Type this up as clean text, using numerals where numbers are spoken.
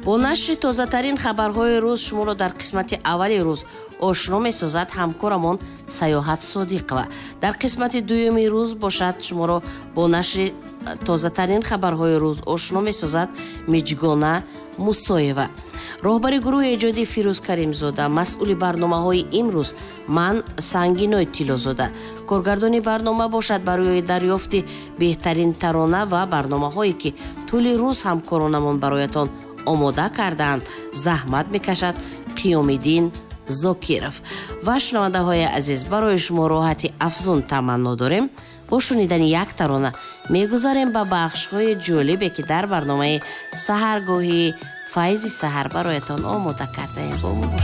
бо нашри тозатарин хабарҳои рӯз шуморо дар қисмати аввали рӯз ошно месозад ҳамкорамон Саёҳат Содиқова. Дар қисмати дуюми рӯз бошад шуморо бо нашри тозатарин хабарҳои рӯз ошно месозад Миҷгона Мусоева. роҳбари гурӯҳи эҷодӣ Фирӯз Каримзода, масъули барномаҳои имрӯз ман Сангиной Тиллозода. Коргардони барнома бошад барои дарёфти беҳтарин тарона ва барномаҳое ки тӯли рӯз ҳамкоронамон бароятон омода кардаанд заҳмат мекашад Қиёмиддин Зокиров. ва шунавандаҳои азиз, барои шумо роҳати афзун таманно дорем. бо шунидани як тарона мегузарем ба бахшҳои ҷолибе ки дар барномаи саҳаргоҳи Файзи Саҳар бароятон омода кардаем.